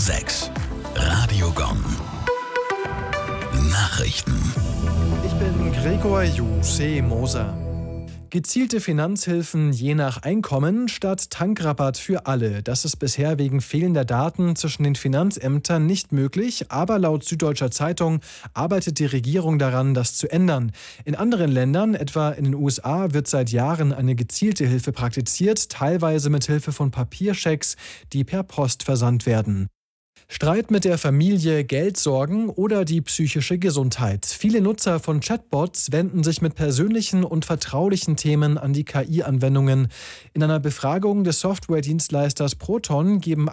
6. Radio Gong. Nachrichten. Ich bin Gregor Moser. Gezielte Finanzhilfen je nach Einkommen statt Tankrabatt für alle. Das ist bisher wegen fehlender Daten zwischen den Finanzämtern nicht möglich, aber laut Süddeutscher Zeitung arbeitet die Regierung daran, das zu ändern. In anderen Ländern, etwa in den USA, wird seit Jahren eine gezielte Hilfe praktiziert, teilweise mit Hilfe von Papierschecks, die per Post versandt werden. Streit mit der Familie, Geldsorgen oder die psychische Gesundheit. Viele Nutzer von Chatbots wenden sich mit persönlichen und vertraulichen Themen an die KI-Anwendungen. In einer Befragung des Softwaredienstleisters Proton geben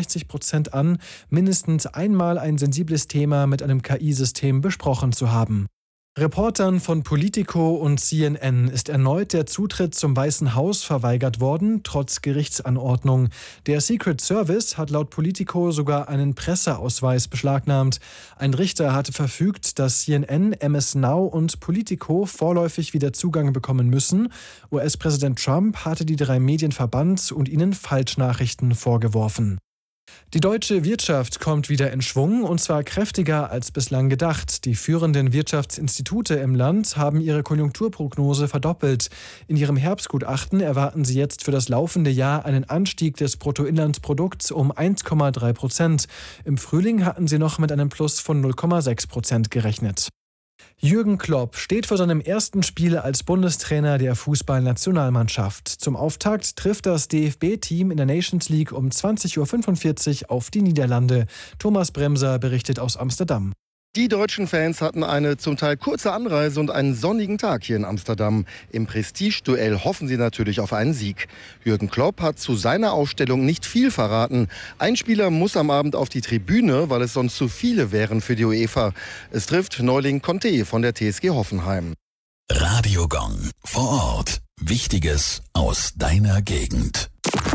68% an, mindestens einmal ein sensibles Thema mit einem KI-System besprochen zu haben. Reportern von Politico und CNN ist erneut der Zutritt zum Weißen Haus verweigert worden, trotz Gerichtsanordnung. Der Secret Service hat laut Politico sogar einen Presseausweis beschlagnahmt. Ein Richter hatte verfügt, dass CNN, MS Now und Politico vorläufig wieder Zugang bekommen müssen. US-Präsident Trump hatte die 3 Medien verbannt und ihnen Falschnachrichten vorgeworfen. Die deutsche Wirtschaft kommt wieder in Schwung, und zwar kräftiger als bislang gedacht. Die führenden Wirtschaftsinstitute im Land haben ihre Konjunkturprognose verdoppelt. In ihrem Herbstgutachten erwarten sie jetzt für das laufende Jahr einen Anstieg des Bruttoinlandsprodukts um 1,3%. Im Frühling hatten sie noch mit einem Plus von 0,6% gerechnet. Jürgen Klopp steht vor seinem ersten Spiel als Bundestrainer der Fußballnationalmannschaft. Zum Auftakt trifft das DFB-Team in der Nations League um 20.45 Uhr auf die Niederlande. Thomas Bremser berichtet aus Amsterdam. Die deutschen Fans hatten eine zum Teil kurze Anreise und einen sonnigen Tag hier in Amsterdam. Im Prestigeduell hoffen sie natürlich auf einen Sieg. Jürgen Klopp hat zu seiner Aufstellung nicht viel verraten. Ein Spieler muss am Abend auf die Tribüne, weil es sonst zu viele wären für die UEFA. Es trifft Neuling Conte von der TSG Hoffenheim. Radio Gong. Vor Ort. Wichtiges aus deiner Gegend.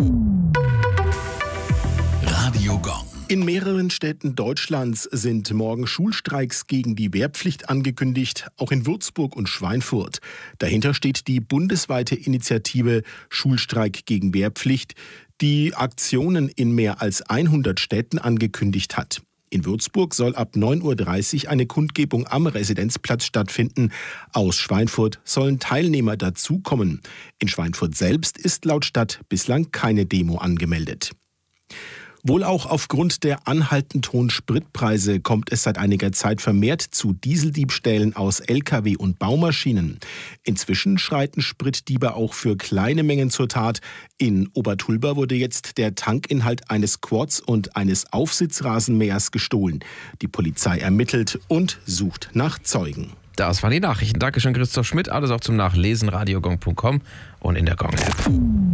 Radio Gong. In mehreren Städten Deutschlands sind morgen Schulstreiks gegen die Wehrpflicht angekündigt, auch in Würzburg und Schweinfurt. Dahinter steht die bundesweite Initiative Schulstreik gegen Wehrpflicht, die Aktionen in mehr als 100 Städten angekündigt hat. In Würzburg soll ab 9.30 Uhr eine Kundgebung am Residenzplatz stattfinden. Aus Schweinfurt sollen Teilnehmer dazukommen. In Schweinfurt selbst ist laut Stadt bislang keine Demo angemeldet. Wohl auch aufgrund der anhaltend hohen Spritpreise kommt es seit einiger Zeit vermehrt zu Dieseldiebstählen aus Lkw und Baumaschinen. Inzwischen schreiten Spritdiebe auch für kleine Mengen zur Tat. In Obertulba wurde jetzt der Tankinhalt eines Quads und eines Aufsitzrasenmähers gestohlen. Die Polizei ermittelt und sucht nach Zeugen. Das waren die Nachrichten. Dankeschön, Christoph Schmidt. Alles auch zum Nachlesen, radiogong.com und in der Gong-App.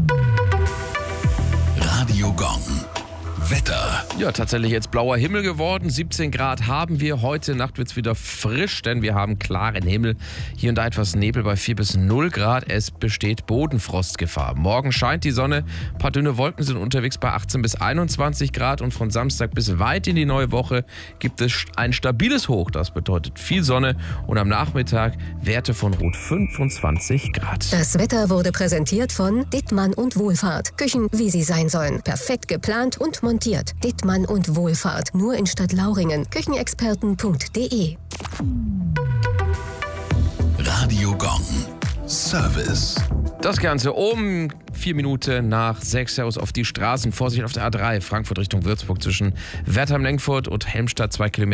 Radio Gong. Wetter. Ja, tatsächlich jetzt blauer Himmel geworden. 17 Grad haben wir. Heute Nacht wird es wieder frisch, denn wir haben klaren Himmel. Hier und da etwas Nebel bei 4 bis 0 Grad. Es besteht Bodenfrostgefahr. Morgen scheint die Sonne. Ein paar dünne Wolken sind unterwegs bei 18 bis 21 Grad. Und von Samstag bis weit in die neue Woche gibt es ein stabiles Hoch. Das bedeutet viel Sonne. Und am Nachmittag Werte von rund 25 Grad. Das Wetter wurde präsentiert von Dittmann und Wohlfahrt. Küchen, wie sie sein sollen. Perfekt geplant und montiert. Dittmann und Wohlfahrt. Nur in Stadtlauringen. Küchenexperten.de. Radio Gong. Service. Das Ganze um 4 Minuten nach 6 Servus auf die Straßen. Vorsicht auf der A3, Frankfurt Richtung Würzburg zwischen Wertheim-Lenkfurt und Helmstadt, 2 Kilometer.